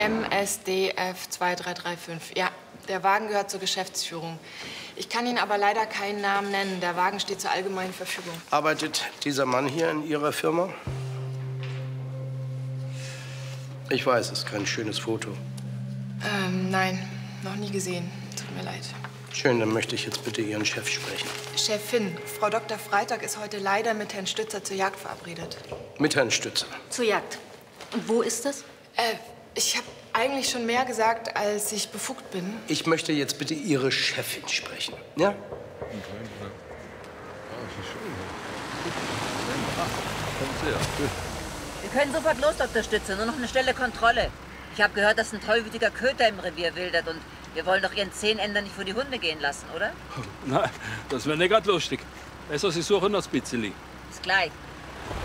MSDF 2335. Ja, der Wagen gehört zur Geschäftsführung. Ich kann Ihnen aber leider keinen Namen nennen. Der Wagen steht zur allgemeinen Verfügung. Arbeitet dieser Mann hier in Ihrer Firma? Ich weiß, es ist kein schönes Foto. Nein, noch nie gesehen. Tut mir leid. Schön, dann möchte ich jetzt bitte Ihren Chef sprechen. Chefin, Frau Dr. Freitag ist heute leider mit Herrn Stützer zur Jagd verabredet. Mit Herrn Stützer? Zur Jagd. Und wo ist das? Ich habe eigentlich schon mehr gesagt, als ich befugt bin. Ich möchte jetzt bitte Ihre Chefin sprechen. Ja? Wir können sofort los, Dr. Stützer. Nur noch eine schnelle Kontrolle. Ich habe gehört, dass ein tollwütiger Köter im Revier wildert und wir wollen doch Ihren Zehnender nicht vor die Hunde gehen lassen, oder? Nein, das wäre nicht grad lustig. Besser, Sie suchen das Bitzeli. Bis gleich.